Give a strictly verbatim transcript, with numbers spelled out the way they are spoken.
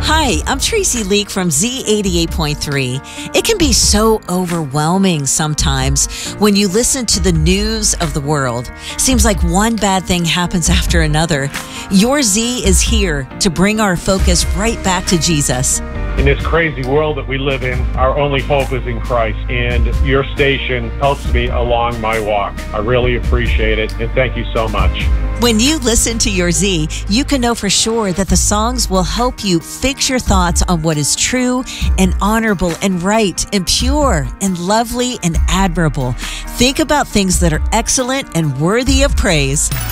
Hi, I'm Tracy Leak from Z eighty-eight point three. It can be so overwhelming sometimes when you listen to the news of the world. Seems like one bad thing happens after another. Your Z is here to bring our focus right back to Jesus. In this crazy world that we live in, our only hope is in Christ, and your station helps me along my walk. I really appreciate it, and thank you so much. When you listen to your Z, you can know for sure that the songs will help you fix your thoughts on what is true and honorable and right and pure and lovely and admirable. Think about things that are excellent and worthy of praise.